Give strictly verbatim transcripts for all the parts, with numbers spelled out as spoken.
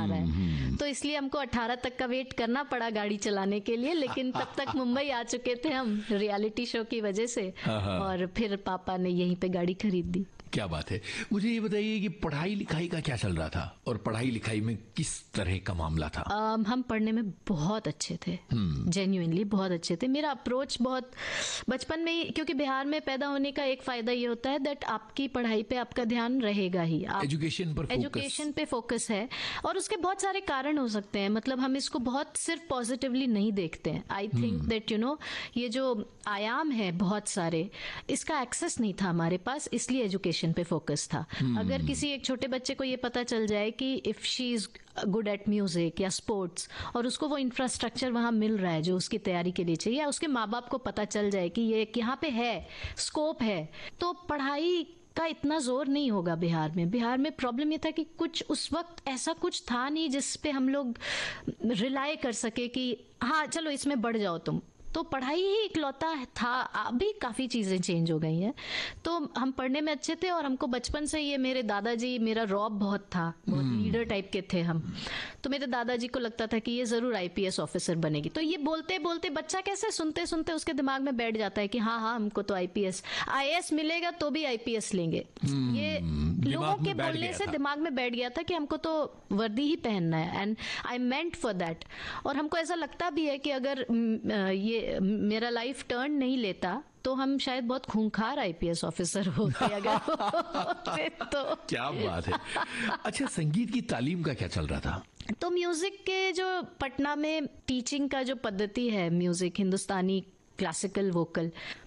आ रहा है, तो इसलिए हमको अठारह तक का वेट करना पड़ा गाड़ी चलाने के लिए, लेकिन तब तक मुंबई आ चुके थे हम रियलिटी शो की वजह से, और फिर पापा ने यहीं पे गाड़ी खरीद दी। क्या बात है। मुझे ये बताइए कि पढ़ाई लिखाई का क्या चल रहा था, और पढ़ाई लिखाई में किस तरह का मामला था? um, हम पढ़ने में बहुत अच्छे थे, जेन्युइनली बहुत अच्छे थे। मेरा अप्रोच बहुत बचपन में ही, क्योंकि बिहार में पैदा होने का एक फायदा ये होता है दैट आपकी पढ़ाई पे आपका ध्यान रहेगा ही, आप एजुकेशन पर एजुकेशन पे फोकस है, और उसके बहुत सारे कारण हो सकते हैं। मतलब हम इसको बहुत सिर्फ पॉजिटिवली नहीं देखते हैं। I think that you know ये जो आयाम है बहुत सारे, इसका एक्सेस नहीं था हमारे पास, इसलिए एजुकेशन पे फोकस था। hmm. अगर किसी एक छोटे बच्चे को ये पता चल जाए कि if she is good at music या स्पोर्ट्स, और उसको वो इंफ्रास्ट्रक्चर वहां मिल रहा है जो उसकी तैयारी के लिए चाहिए, या उसके माँ बाप को पता चल जाए कि ये यहाँ पे है, स्कोप है, तो पढ़ाई का इतना जोर नहीं होगा बिहार में। बिहार में प्रॉब्लम ये था कि कुछ उस वक्त ऐसा कुछ था नहीं जिस पे हम लोग रिलाय कर सके कि हाँ चलो इसमें बढ़ जाओ तुम, तो पढ़ाई ही इकलौता था। अभी काफ़ी चीज़ें चेंज हो गई हैं, तो हम पढ़ने में अच्छे थे, और हमको बचपन से ये मेरे दादाजी, मेरा रौब बहुत था, बहुत लीडर टाइप के थे हम, तो मेरे दादाजी को लगता था कि ये ज़रूर आईपीएस ऑफिसर बनेगी। तो ये बोलते बोलते बच्चा कैसे सुनते सुनते उसके दिमाग में बैठ जाता है कि हाँ हाँ हमको तो आईपीएस, आईएएस मिलेगा तो भी आईपीएस लेंगे। ये लोगों के बोलने से दिमाग में बैठ गया था कि हमको तो वर्दी ही पहनना है, and I meant for that. और हमको ऐसा लगता भी है कि अगर ये मेरा लाइफ टर्न नहीं लेता तो हम शायद बहुत खूंखार आईपीएस ऑफिसर होते अगर होते तो। क्या बात है। अच्छा, संगीत की तालीम का क्या चल रहा था? तो म्यूजिक के जो पटना में टीचिंग का जो पद्धति है, म्यूजिक हिंदुस्तानी क्लासिकल वोकल,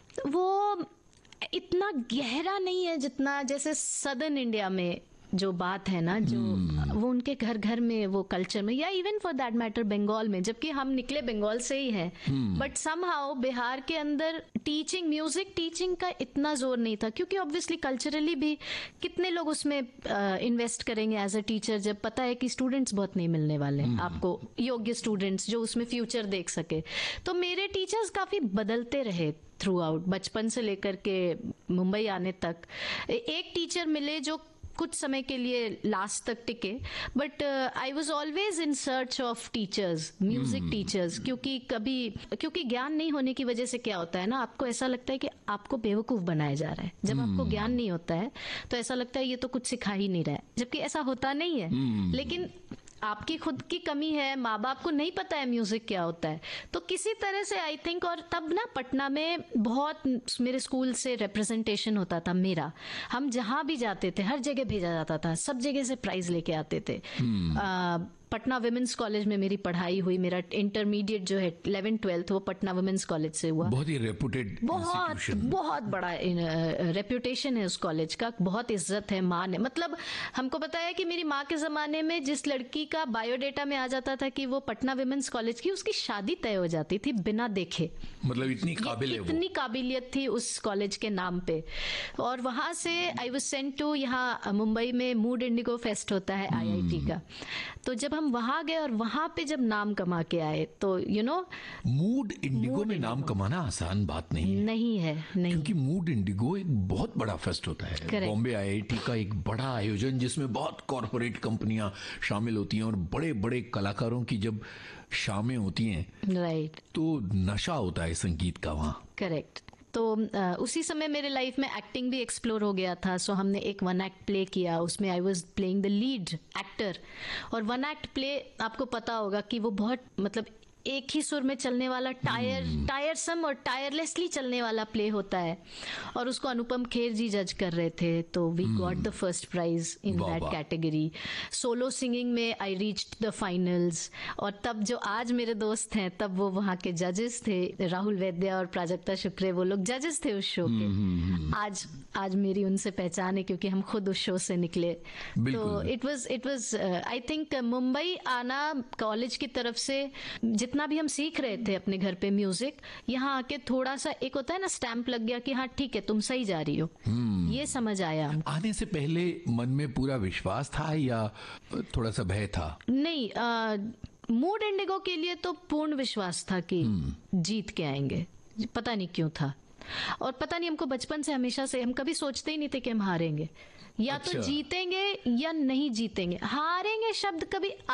वो इतना गहरा नहीं है जितना जैसे सदर्न इंडिया में जो बात है ना, जो hmm. वो उनके घर घर में वो कल्चर में, या even for that matter Bengal में, जबकि हम निकले बंगाल से ही हैं, बट समहाउ बिहार के अंदर टीचिंग, म्यूजिक टीचिंग का इतना जोर नहीं था, क्योंकि ऑब्वियसली कल्चरली भी कितने लोग उसमें इन्वेस्ट uh, करेंगे एज अ टीचर, जब पता है कि स्टूडेंट्स बहुत नहीं मिलने वाले hmm. आपको योग्य स्टूडेंट्स जो उसमें फ्यूचर देख सके। तो मेरे टीचर्स काफी बदलते रहे थ्रू आउट, बचपन से लेकर के मुंबई आने तक। एक टीचर मिले जो कुछ समय के लिए लास्ट तक टिके, but I was always in search of teachers, music teachers, क्योंकि कभी क्योंकि ज्ञान नहीं होने की वजह से क्या होता है ना, आपको ऐसा लगता है कि आपको बेवकूफ बनाया जा रहा है। जब hmm. आपको ज्ञान नहीं होता है तो ऐसा लगता है ये तो कुछ सिखा ही नहीं रहा है, जबकि ऐसा होता नहीं है। hmm. लेकिन आपकी खुद की कमी है, माँ बाप को नहीं पता है म्यूजिक क्या होता है, तो किसी तरह से आई थिंक। और तब ना पटना में बहुत मेरे स्कूल से रिप्रेजेंटेशन होता था मेरा, हम जहाँ भी जाते थे हर जगह भेजा जाता था, सब जगह से प्राइज लेके आते थे। hmm. आ, पटना वुमेन्स कॉलेज में मेरी पढ़ाई हुई, मेरा इंटरमीडिएट जो है इलेवेंथ ट्वेल्थ वो पटना वुमेन्स कॉलेज से हुआ। बहुत ही रेपुटेड, बहुत बहुत बड़ा रेप्यूटेशन है उस कॉलेज का, बहुत इज्जत है, मान है। मतलब हमको पता है कि मेरी माँ के जमाने में जिस लड़की का बायोडेटा में आ जाता था कि वो पटना वुमेन्स कॉलेज की, उसकी शादी तय हो जाती थी बिना देखे। मतलब इतनी काबिल है वो, इतनी काबिलियत थी उस कॉलेज के नाम पे। और वहां से आई वाज सेंट टू, यहाँ मुंबई में मूड इंडिगो फेस्ट होता है आईआईटी का, तो जब हम वहां गए और वहां पे जब नाम कमा के आए तो यू नो, मूड इंडिगो में नाम कमाना आसान बात नहीं है, नहीं है नहीं, क्योंकि मूड इंडिगो एक बहुत बड़ा फेस्ट होता है, बॉम्बे आईआईटी का एक बड़ा आयोजन जिसमें बहुत कॉर्पोरेट कंपनियां शामिल होती हैं, और बड़े बड़े कलाकारों की जब शामें होती हैं, राइट, तो नशा होता है संगीत का वहाँ। करेक्ट। तो आ, उसी समय मेरे लाइफ में एक्टिंग भी एक्सप्लोर हो गया था, सो हमने एक वन एक्ट प्ले किया, उसमें I was playing the lead actor. और वन एक्ट प्ले आपको पता होगा कि वो बहुत मतलब एक ही सुर में चलने वाला, टायर टायरसम और टायरलेसली चलने वाला प्ले होता है, और उसको अनुपम खेर जी जज कर रहे थे, तो we got the first prize in that category. Solo singing में आई रीच्ड द फाइनल्स, और तब जो आज मेरे दोस्त हैं तब वो वहाँ के जजेस थे, राहुल वैद्य और प्राजक्ता शुक्रे, वो लोग जजेस थे उस शो के। आज आज मेरी उनसे पहचान है क्योंकि हम खुद उस शो से निकले। तो it was it was I think Mumbai आना कॉलेज की तरफ से, जितना भी हम सीख रहे थे अपने घर पे म्यूजिक, यहाँ आके थोड़ा सा एक होता है ना स्टैंप लग गया कि हाँ ठीक है तुम सही जा रही हो, hmm. ये समझ आया। आने से पहले मन में पूरा विश्वास था या थोड़ा सा भय था? नहीं, मूड इंडिगो के लिए तो पूर्ण विश्वास था कि hmm. जीत के आएंगे, पता नहीं क्यों था। और पता नहीं हमको बचपन से हमेशा से हम कभी सोचते ही नहीं थे कि हम हारेंगे, या अच्छा। तो जीतेंगे या नहीं जीतेंगे, हारेंगे शब्द कभी